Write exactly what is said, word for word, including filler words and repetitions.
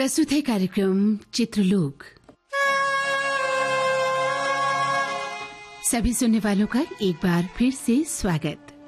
प्रस्तुत है कार्यक्रम चित्रलोक। सभी सुनने वालों का एक बार फिर से स्वागत।